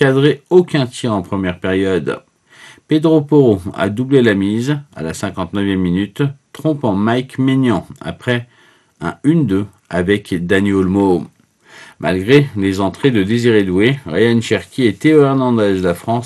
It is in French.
cadré aucun tir en première période. Pedro Porro a doublé la mise à la 59e minute, trompant Mike Maignan après un 1-2 avec Dani Olmo. Malgré les entrées de Désiré Doué, Ryan Cherki et Théo Hernandez, la France